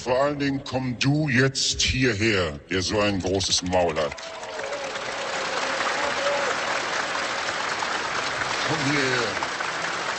Und vor allen Dingen komm du jetzt hierher, der so ein großes Maul hat. Komm hierher.